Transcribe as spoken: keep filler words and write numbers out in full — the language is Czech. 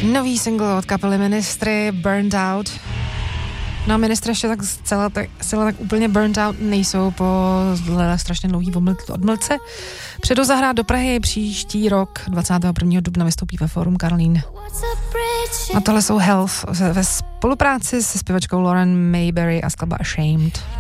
Nový single od kapely Ministry, Burned Out. No a Ministry ještě tak zcela tak, zcela tak úplně burned out nejsou po strašně dlouhý odmlce. Předu zahrát do Prahy příští rok, dvacátého prvního dubna vystoupí ve Fórum Karlín. A tohle jsou Health ve spolupráci se zpěvačkou Lauren Mayberry a skladba Ashamed.